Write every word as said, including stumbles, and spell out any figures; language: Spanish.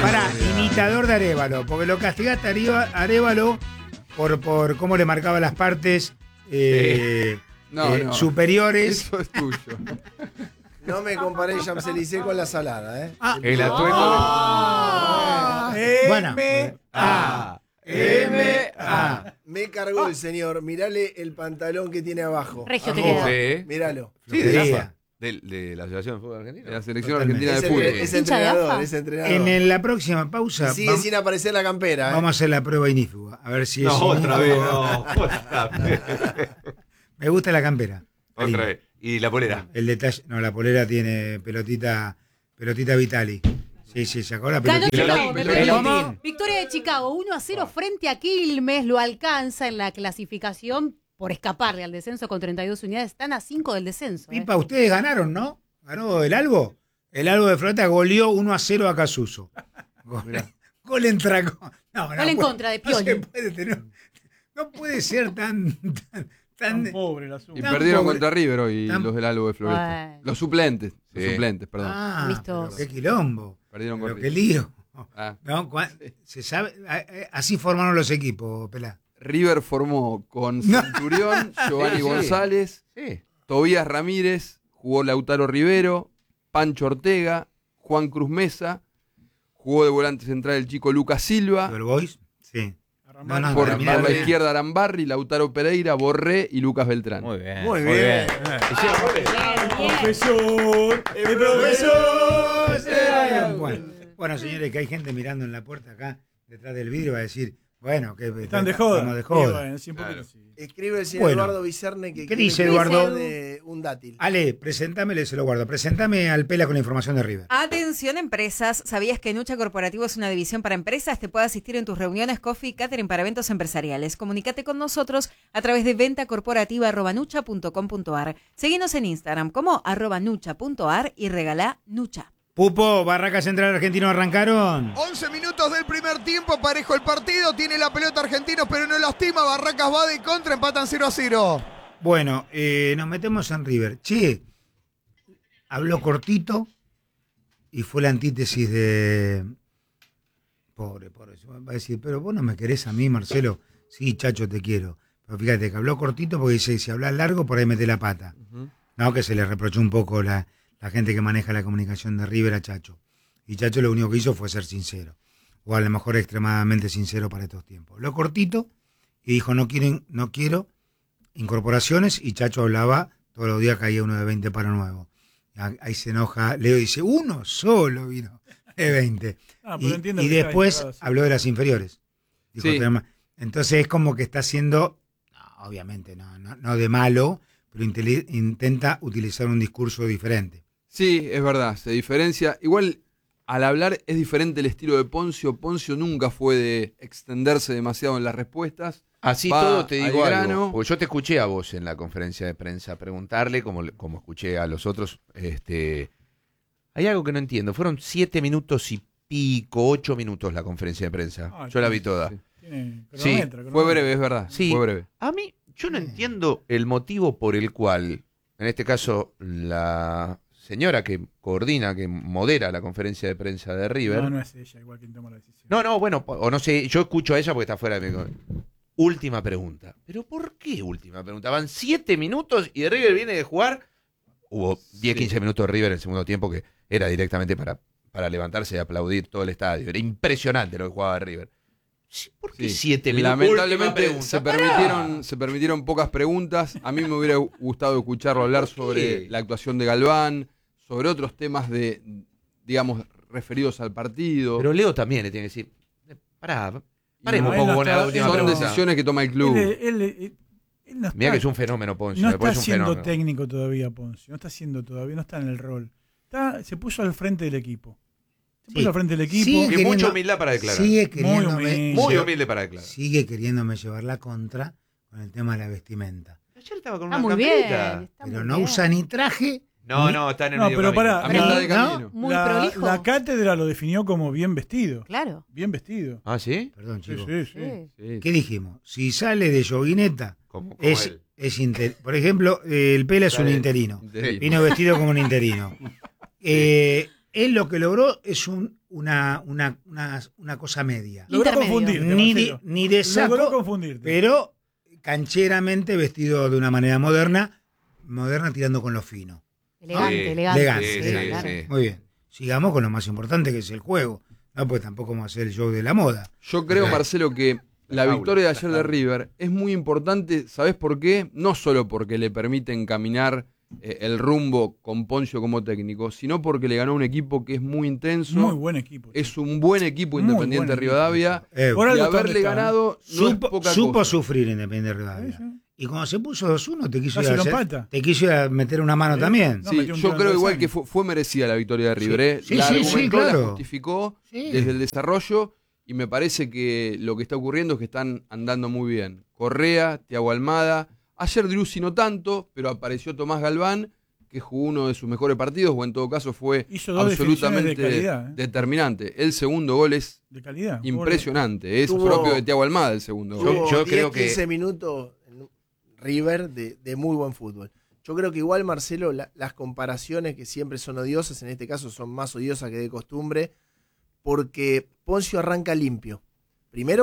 Pará, imitador de Arévalo, porque lo castigaste a Arévalo por, por cómo le marcaba las partes eh, no, eh, no. superiores. Eso es tuyo. No me comparé Champs-Élysées con la salada, ¿eh? Ah, El atuendo ah, de... bueno. A. M A. Me cargó el señor. Mirale el pantalón que tiene abajo. Regio te Abajo. queda. Sí. Míralo. Sí, de Flojería. AFA. De, de la Asociación de Fútbol Argentino. De la selección Totalmente. argentina de Es, fútbol. entre- es ¿Hincha de entrenador, AFA? es entrenador. En el- la próxima pausa Y sigue vam- sin aparecer la campera, ¿eh? vamos a hacer la prueba inífuga. A ver si No, es otra vez, inífugo. no. Otra vez. Me gusta la campera. Otra vez. Y la polera. El detalle, no, la polera tiene pelotita, pelotita Vitali. Sí, sí, sacó la Ganó pelotita. Chicago, me Pelotín. perdí. ¿Cómo? Victoria de Chicago, uno a cero frente a Quilmes, lo alcanza en la clasificación por escaparle al descenso con treinta y dos unidades. Están a cinco del descenso. ¿eh? Pipa, ustedes ganaron, ¿no? ¿Ganó el Albo? El Albo de Flota goleó uno a cero a Casuso. Gol, gol en traco. No, no Gol en puede- contra de no se Pioli. puede tener- no puede ser tan... tan, tan- Tan pobre el asunto. Y Tan perdieron pobre. contra River hoy Tan- los del Albo de Floresta. Bueno. Los suplentes. Los Sí. suplentes, perdón. Ah, Amistosos. pero qué quilombo. Perdieron con Pero qué River. lío. Ah. No, cua- se sabe, eh, eh, así formaron los equipos, Pelá. River formó con No. Centurión, Giovanni Sí, sí. González, Sí. Tobías Ramírez, jugó Lautaro Rivero, Pancho Ortega, Juan Cruz Mesa, jugó de volante central el chico Lucas Silva, ¿El Boys? Sí. No, no, por, terminá por la bien. izquierda Arambarri, Lautaro Pereira, Borré y Lucas Beltrán. Muy bien. Muy bien. Hicieron goles. Profesor, el profesor. Eh, Bueno, bueno, señores, que hay gente mirando en la puerta acá, detrás del vidrio, va a decir, bueno, que Están de joda. estamos de Y joda. bueno, sí, un poquito Claro. sí. Escribe el señor Bueno. Eduardo Vicerne que ¿Qué quiere dice que Eduardo? le de un dátil. Ale, presentámele, se lo guardo. Presentame al Pela con la información de River. Atención empresas, ¿sabías que Nucha Corporativo es una división para empresas? Te puede asistir en tus reuniones, coffee y catering para eventos empresariales. Comunícate con nosotros a través de venta corporativa arroba nucha punto com punto ar. Seguinos en Instagram como arroba nucha punto ar y regalá Nucha. Pupo, Barraca Central Argentino arrancaron. once minutos del primer tiempo, parejo el partido, tiene la pelota Argentinos, pero no lastima, Barracas va de contra, empatan cero a cero. Bueno, eh, nos metemos en River. Che, habló cortito y fue la antítesis de... Pobre, pobre. Va a decir, pero vos no me querés a mí, Marcelo. Sí, chacho, te quiero. Pero fíjate que habló cortito porque dice, si hablas largo, por ahí mete la pata. Ujú. No, que se le reprochó un poco la, la gente que maneja la comunicación de River a Chacho. Y Chacho lo único que hizo fue ser sincero. O a lo mejor extremadamente sincero para estos tiempos. Lo cortito y dijo, no quieren, no quiero incorporaciones, y Chacho hablaba, todos los días caía uno de veinte para nuevo. Ahí se enoja, Leo dice, uno solo vino de veinte. Ah, pero y entiendo y que está después inspirado, sí. habló de las inferiores. Dijo, Sí. "Tenemos-". Entonces es como que está haciendo, no, obviamente no, no, no de malo, pero inteli- intenta utilizar un discurso diferente. Sí, es verdad, se diferencia. Igual, al hablar es diferente el estilo de Poncio. Poncio nunca fue de extenderse demasiado en las respuestas. Así Va todo te digo al algo. grano. Porque yo te escuché a vos en la conferencia de prensa preguntarle, como, como escuché a los otros. Este, hay algo que no entiendo. Fueron siete minutos y pico, ocho minutos la conferencia de prensa. Ah, yo la vi sí, toda. sí. Tiene Sí, cronómetro, Fue cronómetro. breve, es verdad. Sí. Fue breve. A mí, yo no entiendo el motivo por el cual, en este caso, la señora que coordina, que modera la conferencia de prensa de River. No, no es ella igual quien toma la decisión. No, no, bueno, o no sé, yo escucho a ella porque está fuera de mi... Última pregunta. ¿Pero por qué última pregunta? Van siete minutos y River viene de jugar. Hubo diez, Sí. quince minutos de River en el segundo tiempo que era directamente para, para levantarse y aplaudir todo el estadio. Era impresionante lo que jugaba River. Sí, ¿por qué Sí. siete minutos? Lamentablemente Última pregunta. se Pará. permitieron, se permitieron pocas preguntas. A mí me hubiera gustado escucharlo hablar ¿Por qué? sobre la actuación de Galván, sobre otros temas de, digamos, referidos al partido. Pero Leo también le tiene que decir, eh, pará, paremos No, un él poco no con la está- última Son pregunta. decisiones que toma el club. Él, él- él- él no está, Mira que es un fenómeno, Poncio. no después está es un siendo fenómeno. técnico todavía, Poncio. No está siendo todavía, no está en el rol. Está, se puso al frente del equipo. Se Sí. puso al frente del equipo. Sí, Y queriendo- mucha humildad para declarar. Sigue Muy queriéndome, humilde. Muy llevar- humilde para declarar. sigue queriéndome llevar la contra con el tema de la vestimenta. Ayer estaba con Está una muy bien. camperita. está Pero muy no bien. usa ni traje. No, ni- no, está en el No, medio pero camino. pará, A mitad de ¿no? camino. Muy la, prolijo. la cátedra lo definió como bien vestido. Claro. Bien vestido. Ah, ¿sí? Perdón, Sí, chicos. sí, sí. Sí. Sí. ¿Qué dijimos? Si sale de yoguineta, Como, como es, él. es inter- por ejemplo, eh, el Pela es un Está bien. interino. Interino. Vino vestido como un interino. Eh, él lo que logró es un, una, una, una, una cosa media. Logró Intermedio. confundirte, Ni de, Marcelo. ni de Logró saco, confundirte. pero cancheramente vestido de una manera moderna, moderna tirando con lo fino. Elegante, Sí, elegante. elegante, sí, sí, claro. sí. Muy bien. Sigamos con lo más importante que es el juego. No, pues tampoco vamos a hacer el show de la moda. Yo creo, Marcelo, que la Jaula, victoria de la ayer de jaula. River es muy importante, ¿sabés por qué? No solo porque le permite encaminar eh, el rumbo con Poncio como técnico, sino porque le ganó un equipo que es muy intenso, Muy buen equipo. es un buen equipo Muy Independiente buen equipo. Rivadavia, Eh, Por y algo está haberle donde está, ganado no es supo poca supo cosa. sufrir Independiente Rivadavia. Sí, sí. Y cuando se puso dos uno te quiso, ir Casi a lo hacer- empata. te quiso ir a meter una mano Sí. también. No, Sí, metió un yo tiro creo en igual travesaño. que fue, fue merecida la victoria de River. Sí, ¿eh? sí, la sí, sí, argumentó, la claro. justificó Sí. desde el desarrollo y me parece que lo que está ocurriendo es que están andando muy bien. Correa, Thiago Almada, ayer Driussi no tanto, pero apareció Tomás Galván, que jugó uno de sus mejores partidos, o en todo caso fue Hizo dos definiciones absolutamente de calidad, ¿eh? determinante. El segundo gol es De calidad. impresionante, es Tuvo- propio de Thiago Almada el segundo gol. Tuvo yo diez, creo que- quince minutos en River de, de muy buen fútbol. Yo creo que igual, Marcelo, la- las comparaciones que siempre son odiosas, en este caso son más odiosas que de costumbre, porque Poncio arranca limpio. Primero